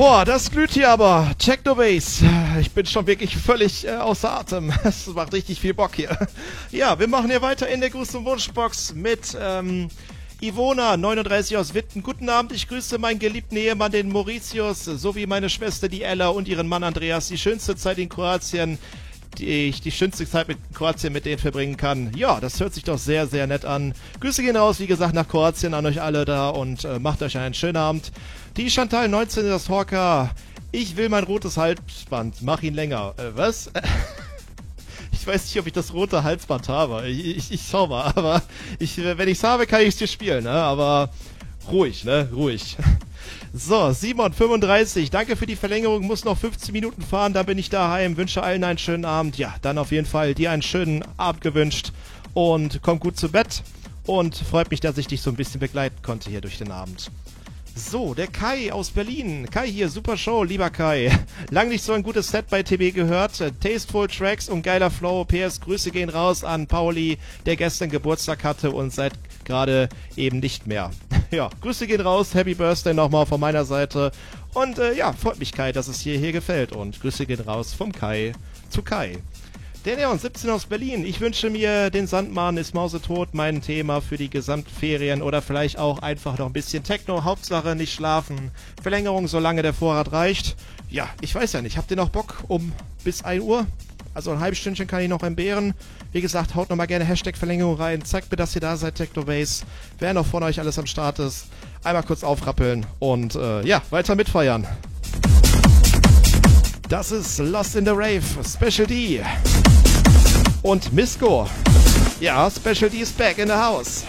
Boah, das glüht hier aber. Technobase. Ich bin schon wirklich völlig außer Atem. Es macht richtig viel Bock hier. Ja, wir machen hier weiter in der Gruß- und Wunschbox mit Ivona, 39 aus Witten. Guten Abend, ich grüße meinen geliebten Ehemann, den Mauritius, sowie meine Schwester, die Ella, und ihren Mann Andreas. Die schönste Zeit in Kroatien, die schönste Zeit mit Kroatien mit denen verbringen kann. Ja, das hört sich doch sehr, sehr nett an. Grüße gehen raus, wie gesagt, nach Kroatien an euch alle da und macht euch einen schönen Abend. Die Chantal, 19 aus Horka. Ich will mein rotes Halsband. Mach ihn länger. Was? Ich weiß nicht, ob ich das rote Halsband habe. Ich schau mal, aber wenn ich's habe, kann ich's dir spielen, ne? Aber ruhig, ne? Ruhig. So, Simon, 35. Danke für die Verlängerung. Muss noch 15 Minuten fahren, dann bin ich daheim. Wünsche allen einen schönen Abend. Ja, dann auf jeden Fall dir einen schönen Abend gewünscht. Und komm gut zu Bett. Und freut mich, dass ich dich so ein bisschen begleiten konnte hier durch den Abend. So, der Kai aus Berlin. Kai hier, super Show, lieber Kai. Lang nicht so ein gutes Set bei TB gehört. Tasteful Tracks und geiler Flow. PS, Grüße gehen raus an Pauli, der gestern Geburtstag hatte und seit gerade eben nicht mehr. Ja, Grüße gehen raus. Happy Birthday nochmal von meiner Seite. Und ja, freut mich, Kai, dass es hier gefällt. Und Grüße gehen raus vom Kai zu Kai. Der Neon, 17 aus Berlin. Ich wünsche mir, den Sandmann ist mausetot, mein Thema für die Gesamtferien oder vielleicht auch einfach noch ein bisschen Techno. Hauptsache nicht schlafen. Verlängerung, solange der Vorrat reicht. Ja, ich weiß ja nicht. Habt ihr noch Bock bis 1 Uhr? Also ein halbes Stündchen kann ich noch entbehren. Wie gesagt, haut nochmal gerne Hashtag Verlängerung rein. Zeigt mir, dass ihr da seid, Technobase. Wer noch von euch alles am Start ist, einmal kurz aufrappeln und ja, weiter mitfeiern. Das ist Lost in the Rave, Special D. Und Misko. Ja, Special D is back in the house.